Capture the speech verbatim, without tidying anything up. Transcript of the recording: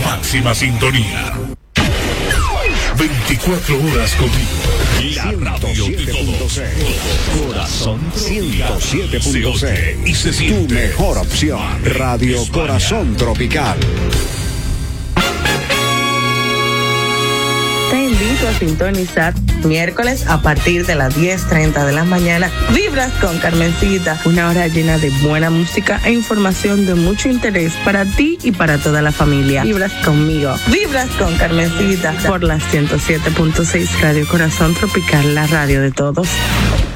máxima sintonía. veinticuatro horas contigo. La radio de todos. Corazón ciento siete punto seis. Y se siente. Tu mejor opción. Radio Corazón Tropical. Te invito a sintonizar miércoles a partir de las diez treinta de la mañana. Vibras con Carmencita, una hora llena de buena música e información de mucho interés para ti y para toda la familia. Vibras conmigo. Vibras con Carmencita por la ciento siete punto seis Radio Corazón Tropical, la radio de todos.